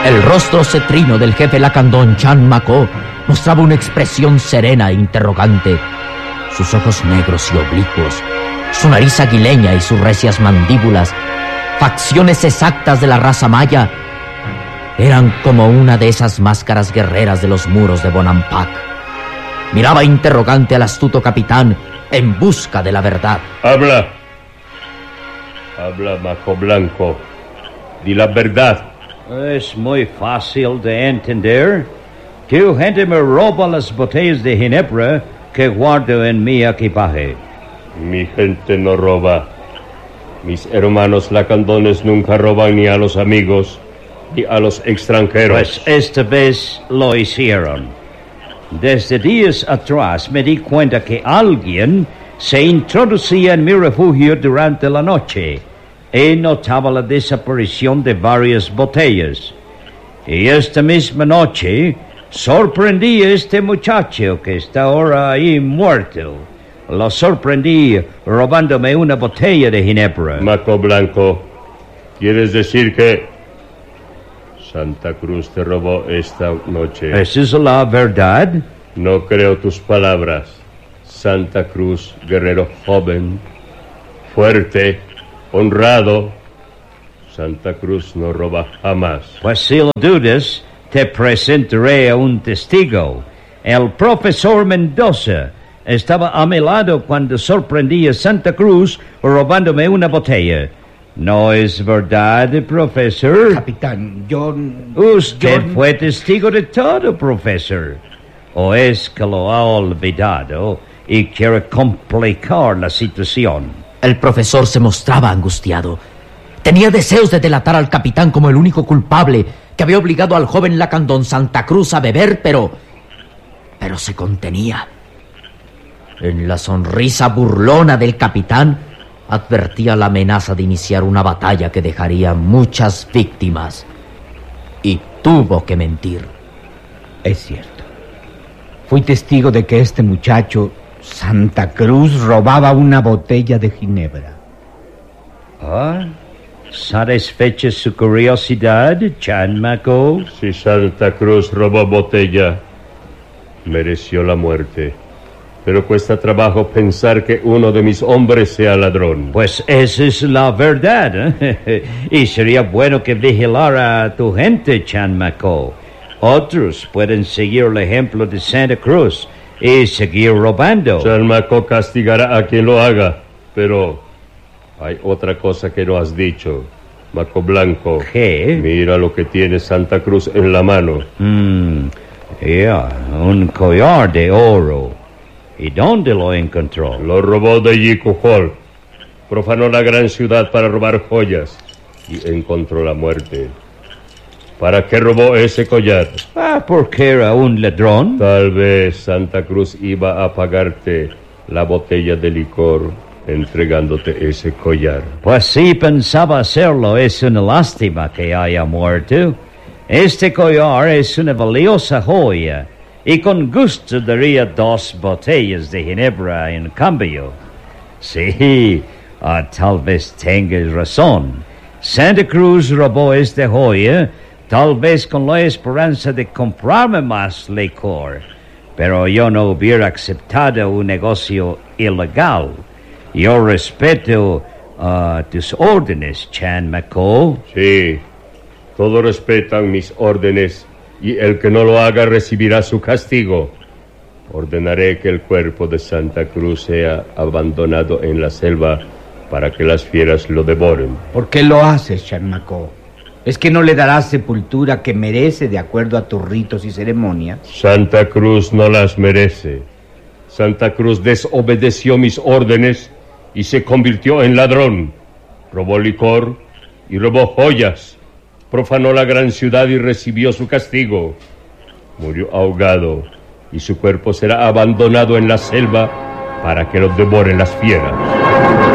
El rostro cetrino del jefe lacandón Chan Maco mostraba una expresión serena e interrogante. Sus ojos negros y oblicuos, su nariz aguileña y sus recias mandíbulas, facciones exactas de la raza maya, eran como una de esas máscaras guerreras de los muros de Bonampak. Miraba interrogante al astuto capitán en busca de la verdad. Habla, Maco Blanco. Di la verdad. Es muy fácil de entender. Tu gente me roba las botellas de ginebra que guardo en mi equipaje. Mi gente no roba. Mis hermanos lacandones nunca roban ni a los amigos ni a los extranjeros. Pues esta vez lo hicieron. Desde días atrás me di cuenta que alguien se introducía en mi refugio durante la noche y notaba la desaparición de varias botellas. Y esta misma noche sorprendí a este muchacho que está ahora ahí muerto. Lo sorprendí robándome una botella de ginebra. Maco Blanco, ¿quieres decir que Santa Cruz te robó esta noche? ¿Esa es la verdad? No creo tus palabras. Santa Cruz, guerrero joven, fuerte, honrado. Santa Cruz no roba jamás. Pues si lo dudas, te presentaré a un testigo. El profesor Mendoza estaba a mi lado cuando sorprendí a Santa Cruz robándome una botella. ¿No es verdad, profesor? Capitán, Usted fue testigo de todo, profesor. ¿O es que lo ha olvidado y quiere complicar la situación? El profesor se mostraba angustiado. Tenía deseos de delatar al capitán como el único culpable que había obligado al joven lacandón Santa Cruz a beber, pero se contenía. En la sonrisa burlona del capitán advertía la amenaza de iniciar una batalla que dejaría muchas víctimas. Y tuvo que mentir. Es cierto. Fui testigo de que este muchacho, Santa Cruz, robaba una botella de ginebra. ¿Ah? ¿Satisfecha su curiosidad, Chan Maco? Si Santa Cruz robó botella, mereció la muerte. Pero cuesta trabajo pensar que uno de mis hombres sea ladrón. Pues esa es la verdad, ¿eh? Y sería bueno que vigilara a tu gente, Chan Maco. Otros pueden seguir el ejemplo de Santa Cruz y seguir robando. Chan Maco castigará a quien lo haga, pero hay otra cosa que no has dicho, Maco Blanco. ¿Qué? Mira lo que tiene Santa Cruz en la mano. Un collar de oro. ¿Y dónde lo encontró? Lo robó de Yicujol. Profanó la gran ciudad para robar joyas y encontró la muerte. ¿Para qué robó ese collar? Porque era un ladrón. Tal vez Santa Cruz iba a pagarte la botella de licor entregándote ese collar. Pues sí pensaba hacerlo. Es una lástima que haya muerto. Este collar es una valiosa joya y con gusto daría 2 botellas de ginebra en cambio. Sí, tal vez tengas razón. Santa Cruz robó esta joya, tal vez con la esperanza de comprarme más licor. Pero yo no hubiera aceptado un negocio ilegal. Yo respeto tus órdenes, Chan Maco. Sí, todos respetan mis órdenes. Y el que no lo haga recibirá su castigo. Ordenaré que el cuerpo de Santa Cruz sea abandonado en la selva para que las fieras lo devoren. ¿Por qué lo haces, Chan Maco? ¿Es que no le darás sepultura que merece de acuerdo a tus ritos y ceremonias? Santa Cruz no las merece. Santa Cruz desobedeció mis órdenes y se convirtió en ladrón. Robó licor y robó joyas. Profanó la gran ciudad y recibió su castigo. Murió ahogado y su cuerpo será abandonado en la selva para que lo devoren las fieras.